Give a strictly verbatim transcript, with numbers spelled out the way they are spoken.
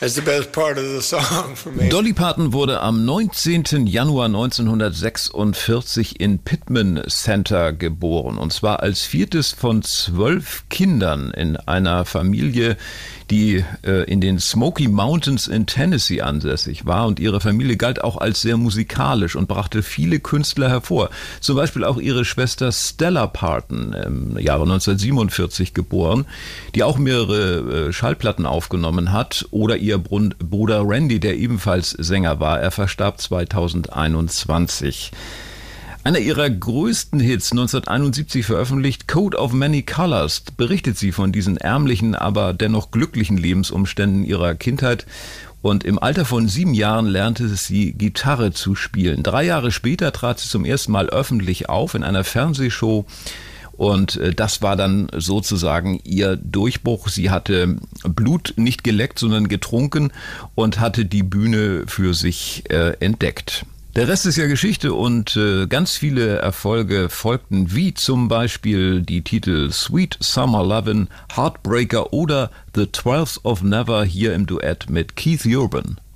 That's the best part of the song for me. Dolly Parton wurde am neunzehnten Januar neunzehnhundertsechsundvierzig in Pittman Center geboren. Und zwar als viertes von zwölf Kindern in einer Familie, die äh, in den Smoky Mountains in Tennessee ansässig war. Und ihre Familie galt auch als sehr musikalisch und brachte viele Künstler hervor. Zum Beispiel auch ihre Schwester Stella Parton, im Jahre neunzehnhundertsiebenundvierzig geboren, die auch mehrere äh, Schallplatten aufgenommen hat. Oder ihr Brun- Bruder Randy, der ebenfalls Sänger war. Er verstarb zweitausendeinundzwanzig. Einer ihrer größten Hits, neunzehnhunderteinundsiebzig veröffentlicht, Coat of Many Colors, berichtet sie von diesen ärmlichen, aber dennoch glücklichen Lebensumständen ihrer Kindheit. Und im Alter von sieben Jahren lernte sie Gitarre zu spielen. Drei Jahre später trat sie zum ersten Mal öffentlich auf in einer Fernsehshow. Und das war dann sozusagen ihr Durchbruch. Sie hatte Blut nicht geleckt, sondern getrunken und hatte die Bühne für sich äh, entdeckt. Der Rest ist ja Geschichte und äh, ganz viele Erfolge folgten, wie zum Beispiel die Titel Sweet Summer Lovin', Heartbreaker oder The Twelfth of Never hier im Duett mit Keith Urban.